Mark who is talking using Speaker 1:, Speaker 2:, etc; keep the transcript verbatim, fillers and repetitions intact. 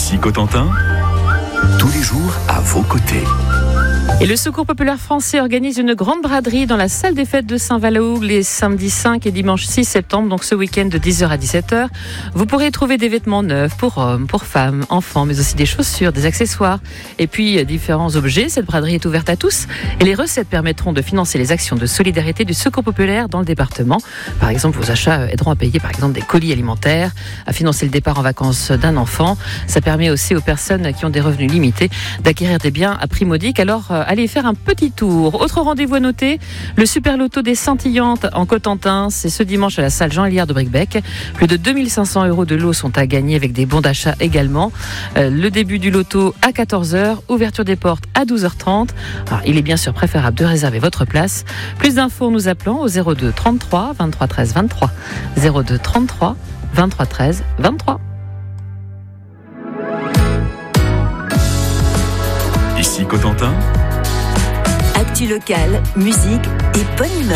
Speaker 1: Ici Cotentin, tous les jours à vos côtés.
Speaker 2: Et le Secours populaire français organise une grande braderie dans la salle des fêtes de Saint-Valaud les samedis cinq et dimanche six septembre, donc ce week-end de dix heures à dix-sept heures. Vous pourrez trouver des vêtements neufs pour hommes, pour femmes, enfants, mais aussi des chaussures, des accessoires et puis différents objets. Cette braderie est ouverte à tous et les recettes permettront de financer les actions de solidarité du Secours populaire dans le département. Par exemple, vos achats aideront à payer par exemple des colis alimentaires, à financer le départ en vacances d'un enfant. Ça permet aussi aux personnes qui ont des revenus limités d'acquérir des biens à prix modique. Alors, allez faire un petit tour. Autre rendez-vous à noter, le Super Loto des Scintillantes en Cotentin, c'est ce dimanche à la salle Jean Héliard de Bricbec. Plus de deux mille cinq cents euros de lots sont à gagner avec des bons d'achat également. Euh, le début du loto à quatorze heures, ouverture des portes à douze heures trente. Alors, il est bien sûr préférable de réserver votre place. Plus d'infos en nous appelant au zéro deux trente-trois vingt-trois treize vingt-trois. zéro deux trente-trois vingt-trois treize vingt-trois.
Speaker 1: Ici Cotentin,
Speaker 3: actu locale, musique et bonne humeur.